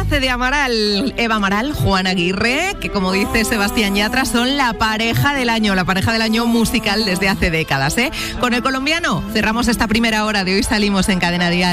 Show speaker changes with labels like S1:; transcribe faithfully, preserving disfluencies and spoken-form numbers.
S1: hace de Amaral. Eva Amaral, Juan Aguirre, que como dice Sebastián Yatra, son la pareja del año, la pareja del año musical desde hace décadas, ¿eh? Con el colombiano cerramos esta primera hora de Hoy Salimos en Cadena Dial.